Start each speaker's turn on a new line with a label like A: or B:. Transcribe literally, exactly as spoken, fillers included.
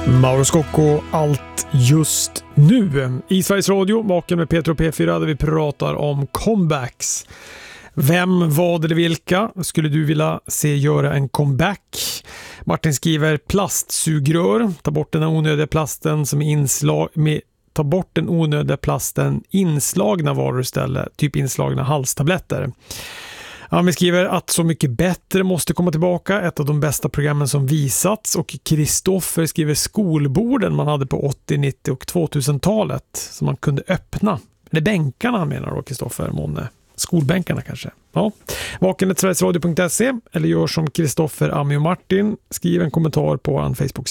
A: Mauro Scocco, allt just nu. I Sveriges Radio, Vaken med Peter och P fyra, där vi pratar om comebacks. Vem, vad eller vilka skulle du vilja se göra en comeback? Martin skriver plastsugrör. Ta bort den onödiga plasten som är inslag med ta bort den onödiga plasten inslagna varor istället, typ inslagna halstabletter. Han skriver att Så mycket bättre måste komma tillbaka, ett av de bästa programmen som visats, och Kristoffer skriver skolborden man hade på åttio-, nittio- och tvåtusentalet som man kunde öppna. Det är bänkarna han menar då, Kristoffer Måne. Skolbänkarna kanske. Ja. vaken snabel-a sverigesradio punkt se eller gör som Kristoffer, Ami och Martin. Skriv en kommentar på en Facebook